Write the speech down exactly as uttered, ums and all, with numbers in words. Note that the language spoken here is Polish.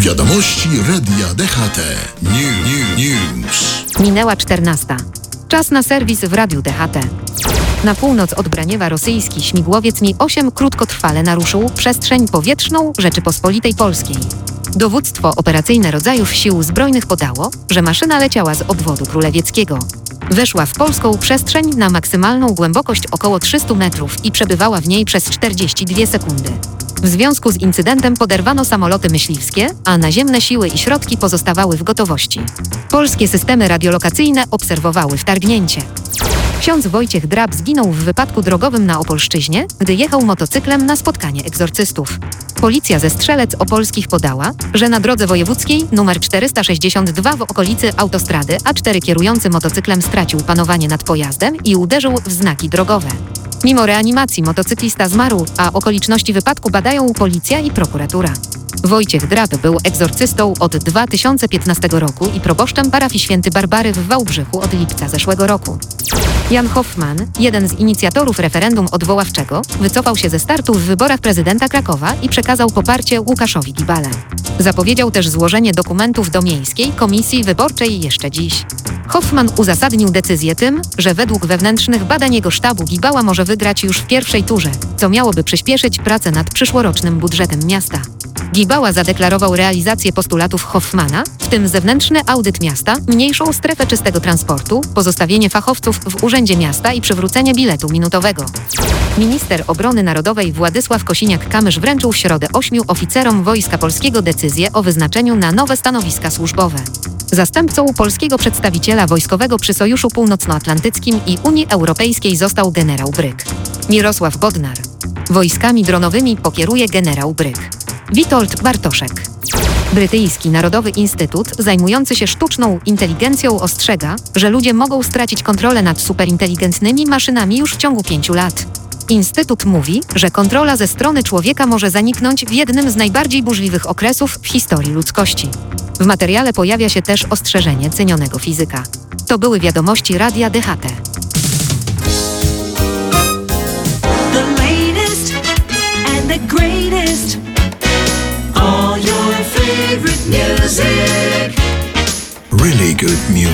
Wiadomości Radia D H T. New, new, news. Minęła czternasta. Czas na serwis w Radiu D H T. Na północ od Braniewa rosyjski śmigłowiec Mi osiem krótkotrwale naruszył przestrzeń powietrzną Rzeczypospolitej Polskiej. Dowództwo operacyjne rodzajów sił zbrojnych podało, że maszyna leciała z obwodu królewieckiego. Weszła w polską przestrzeń na maksymalną głębokość około trzysta metrów i przebywała w niej przez czterdzieści dwie sekundy. W związku z incydentem poderwano samoloty myśliwskie, a naziemne siły i środki pozostawały w gotowości. Polskie systemy radiolokacyjne obserwowały wtargnięcie. Ksiądz Wojciech Drab zginął w wypadku drogowym na Opolszczyźnie, gdy jechał motocyklem na spotkanie egzorcystów. Policja ze Strzelec Opolskich podała, że na drodze wojewódzkiej nr czterysta sześćdziesiąt dwa w okolicy autostrady A cztery kierujący motocyklem stracił panowanie nad pojazdem i uderzył w znaki drogowe. Mimo reanimacji motocyklista zmarł, a okoliczności wypadku badają policja i prokuratura. Wojciech Drab był egzorcystą od dwa tysiące piętnastego roku i proboszczem parafii Święty Barbary w Wałbrzychu od lipca zeszłego roku. Jan Hoffman, jeden z inicjatorów referendum odwoławczego, wycofał się ze startu w wyborach prezydenta Krakowa i przekazał poparcie Łukaszowi Gibale. Zapowiedział też złożenie dokumentów do Miejskiej Komisji Wyborczej jeszcze dziś. Hoffman uzasadnił decyzję tym, że według wewnętrznych badań jego sztabu Gibała może wygrać już w pierwszej turze, co miałoby przyspieszyć pracę nad przyszłorocznym budżetem miasta. Gibała zadeklarował realizację postulatów Hoffmana, w tym zewnętrzny audyt miasta, mniejszą strefę czystego transportu, pozostawienie fachowców w Urzędzie Miasta i przywrócenie biletu minutowego. Minister Obrony Narodowej Władysław Kosiniak-Kamysz wręczył w środę ośmiu oficerom Wojska Polskiego decyzję o wyznaczeniu na nowe stanowiska służbowe. Zastępcą polskiego przedstawiciela wojskowego przy Sojuszu Północnoatlantyckim i Unii Europejskiej został generał Bryk. Mirosław Bodnar. Wojskami dronowymi pokieruje generał Bryk. Witold Bartoszek. Brytyjski Narodowy Instytut zajmujący się sztuczną inteligencją ostrzega, że ludzie mogą stracić kontrolę nad superinteligentnymi maszynami już w ciągu pięciu lat. Instytut mówi, że kontrola ze strony człowieka może zaniknąć w jednym z najbardziej burzliwych okresów w historii ludzkości. W materiale pojawia się też ostrzeżenie cenionego fizyka. To były wiadomości Radia D H T. The latest and the greatest. All your favorite music. Really good music.